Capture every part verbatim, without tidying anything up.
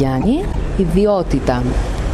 Γιάννη. Ιδιότητα.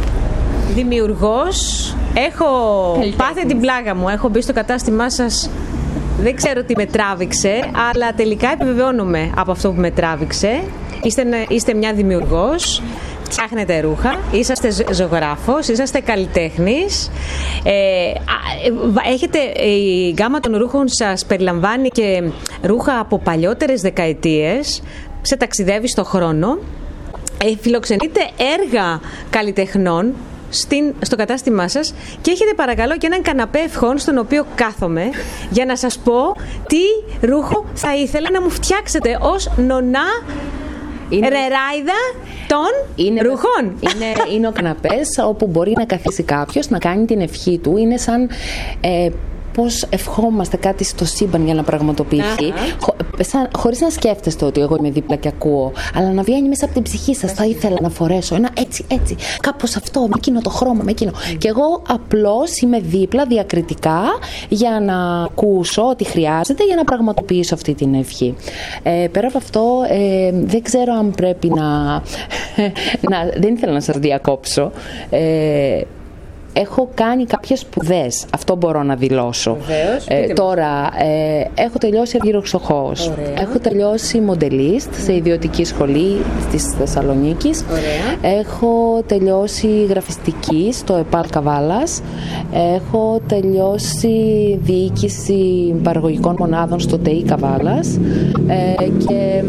Δημιουργός. Έχω πάθει την πλάκα μου. Έχω μπει στο κατάστημά σας. Δεν ξέρω τι με τράβηξε, αλλά τελικά επιβεβαιώνομαι από αυτό που με τράβηξε. Είστε, είστε μια δημιουργός. Φτιάχνετε ρούχα, είσαστε ζωγράφος, είσαστε καλλιτέχνης. Ε, έχετε, η γκάμα των ρούχων σας περιλαμβάνει και ρούχα από παλιότερες δεκαετίες. Σε ταξιδεύει στο χρόνο. Ε, φιλοξενείτε έργα καλλιτεχνών στην, στο κατάστημά σας και έχετε παρακαλώ και έναν καναπέ ευχών στον οποίο κάθομαι για να σας πω τι ρούχο θα ήθελα να μου φτιάξετε ως νονά είναι... ρεράιδα των είναι... ρούχων. Είναι, είναι ο καναπές όπου μπορεί να καθίσει κάποιος, να κάνει την ευχή του. Είναι σαν... Ε, πώς ευχόμαστε κάτι στο σύμπαν για να πραγματοποιηθεί, χω, σαν, χωρίς να σκέφτεστε ότι εγώ είμαι δίπλα και ακούω, αλλά να βγαίνει μέσα από την ψυχή σας. Θα ήθελα να φορέσω ένα έτσι, έτσι, κάπως αυτό, με εκείνο το χρώμα, με εκείνο. Mm. Και εγώ απλώς είμαι δίπλα διακριτικά για να ακούσω ό,τι χρειάζεται για να πραγματοποιήσω αυτή την ευχή. Ε, πέρα από αυτό, ε, δεν ξέρω αν πρέπει να, να... Δεν ήθελα να σας διακόψω. Ε, Έχω κάνει κάποιες σπουδές, αυτό μπορώ να δηλώσω. Βεβαίως, ε, τώρα, ε, έχω τελειώσει αργυροξοχώς. Έχω τελειώσει μοντελίστ σε ιδιωτική σχολή της Θεσσαλονίκης. Ωραία. Έχω τελειώσει γραφιστική στο ΕΠΑΛ Καβάλας. Έχω τελειώσει διοίκηση παραγωγικών μονάδων στο ΤΕΙ Καβάλας. Ε, και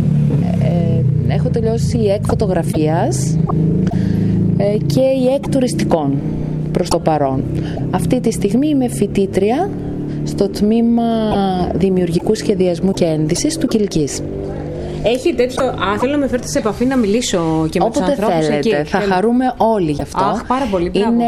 ε, έχω τελειώσει η ΕΚ φωτογραφίας ε, και η ΕΚ τουριστικών. Προς το παρόν. Αυτή τη στιγμή είμαι φοιτήτρια στο τμήμα Δημιουργικού Σχεδιασμού και Ένδυσης του Κιλκής. Έχει τέτοιο. Α, θέλω να με φέρετε σε επαφή να μιλήσω και με τους ανθρώπους θέλετε, εκεί. Θα χαρούμε όλοι γι' αυτό. Αχ, πάρα πολύ. Είναι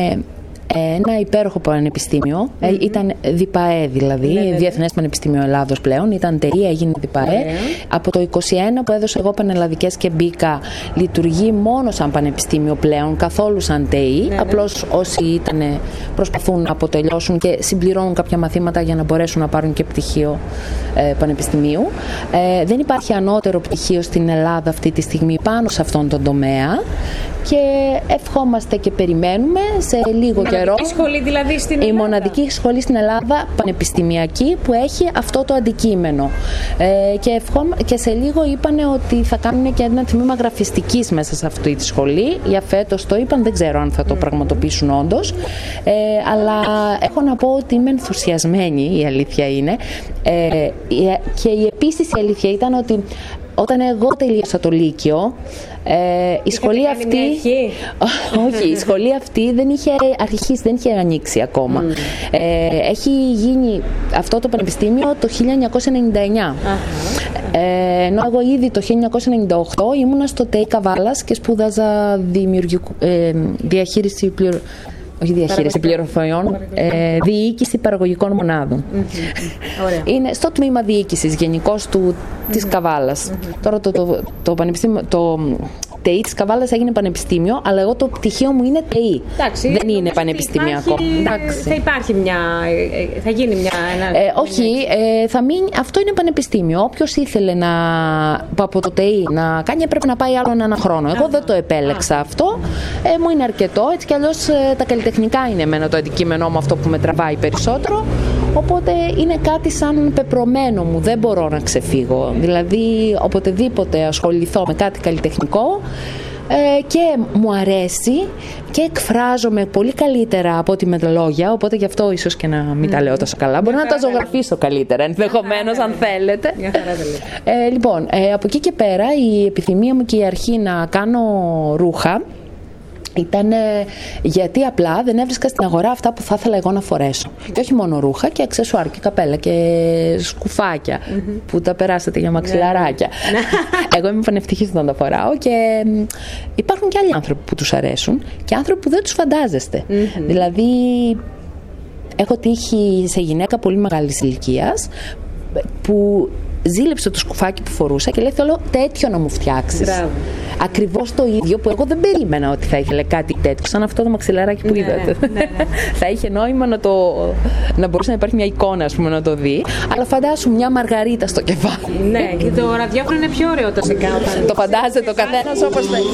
ένα υπέροχο πανεπιστήμιο. Mm-hmm. Ήταν ΔΙΠΑΕ δηλαδή, ναι, Διεθνές Πανεπιστήμιο Ελλάδος πλέον. Ήταν ΤΕΙ, έγινε ΔΙΠΑΕ. Yeah. Από το είκοσι ένα που έδωσα εγώ πανελλαδικές και μπήκα, λειτουργεί μόνο σαν πανεπιστήμιο πλέον, καθόλου σαν ΤΕΙ. Yeah. Απλώς όσοι ήταν προσπαθούν να αποτελειώσουν και συμπληρώνουν κάποια μαθήματα για να μπορέσουν να πάρουν και πτυχίο ε, πανεπιστημίου. Ε, δεν υπάρχει ανώτερο πτυχίο στην Ελλάδα αυτή τη στιγμή πάνω σε αυτόν τον τομέα. Και ευχόμαστε και περιμένουμε σε λίγο καιρό. Μοναδική σχολή δηλαδή στην Ελλάδα. Η μοναδική σχολή στην Ελλάδα πανεπιστημιακή που έχει αυτό το αντικείμενο. Ε, και, ευχόμα, και σε λίγο είπανε ότι θα κάνουν και ένα τμήμα γραφιστικής μέσα σε αυτή τη σχολή. Για φέτος το είπαν, δεν ξέρω αν θα το mm. πραγματοποιήσουν όντως. Ε, αλλά έχω να πω ότι είμαι ενθουσιασμένη, η αλήθεια είναι. Ε, και επίσης η αλήθεια ήταν ότι όταν εγώ τελείωσα το Λύκειο, ε, η σχολή αυτή. Όχι, η σχολή αυτή δεν είχε αρχίσει, δεν είχε ανοίξει ακόμα. Mm. Ε, έχει γίνει αυτό το πανεπιστήμιο το χίλια εννιακόσια ενενήντα εννιά. Uh-huh. Ε, ενώ εγώ ήδη το χίλια εννιακόσια ενενήντα οκτώ ήμουνα στο ΤΕΙ Καβάλας και σπούδαζα ε, διαχείριση πληρο... όχι διαχείριση πληροφοριών, ε, διοίκηση παραγωγικών μονάδων. Mm-hmm. Είναι στο τμήμα διοίκησης γενικώς του, mm-hmm. της Καβάλας. Mm-hmm. Τώρα το, το, το πανεπιστήμιο, το ΤΕΙ της Καβάλας έγινε πανεπιστήμιο, αλλά εγώ το πτυχίο μου είναι ΤΕΙ. Εντάξει, δεν είναι πανεπιστημιακό. Υπάρχει, θα υπάρχει μια, θα γίνει μια... Ένα, ε, όχι, ε, θα μείνει, αυτό είναι πανεπιστήμιο. Όποιος ήθελε να, από το ΤΕΙ να κάνει, έπρεπε να πάει άλλο ένα χρόνο. Εγώ δεν το επέλεξα αυτό. Ε, μου είναι αρκετό, έτσι κι αλλιώς ε, τα καλλιτεχνικά είναι εμένα το αντικείμενό μου, αυτό που με τραβάει περισσότερο. Οπότε είναι κάτι σαν πεπρωμένο μου, δεν μπορώ να ξεφύγω. Δηλαδή, οποτεδήποτε ασχοληθώ με κάτι καλλιτεχνικό ε, και μου αρέσει και εκφράζομαι πολύ καλύτερα από ότι με τα λόγια, οπότε γι' αυτό ίσως και να μην mm. τα λέω τόσο καλά. Μπορώ να τα ζωγραφίσω καλύτερα, ενδεχομένως, αν θέλετε. Ε, λοιπόν, ε, από εκεί και πέρα η επιθυμία μου και η αρχή να κάνω ρούχα ήταν γιατί απλά δεν έβρισκα στην αγορά αυτά που θα ήθελα εγώ να φορέσω. Και όχι μόνο ρούχα, και αξεσουάρ και καπέλα και σκουφάκια mm-hmm. που τα περάσατε για μαξιλαράκια. Εγώ είμαι πανευτυχής όταν τα φοράω και υπάρχουν και άλλοι άνθρωποι που τους αρέσουν και άνθρωποι που δεν τους φαντάζεστε. Mm-hmm. Δηλαδή, έχω τύχει σε γυναίκα πολύ μεγάλης ηλικίας που ζήλεψε το σκουφάκι που φορούσα και λέει: θέλω τέτοιο να μου φτιάξεις. Ακριβώς το ίδιο που εγώ δεν περίμενα ότι θα ήθελε κάτι τέτοιο, σαν αυτό το μαξιλαράκι που ναι, είδατε. Ναι, ναι, ναι. Θα είχε νόημα να, το, να μπορούσε να υπάρχει μια εικόνα, ας πούμε, να το δει. Αλλά φαντάσου μια μαργαρίτα στο κεφάλι. Ναι, και το ραδιόφωνο είναι πιο ωραίο όταν σε κάνω. Το φαντάζεται ο καθένας όπως θέλει.